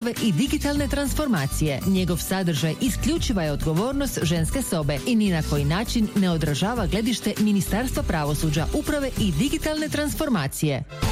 uprave i digitalne transformacije. Njegov sadržaj isključiva je odgovornost ženske sobe i ni na koji način ne odražava gledište Ministarstva pravosuđa, uprave i digitalne transformacije.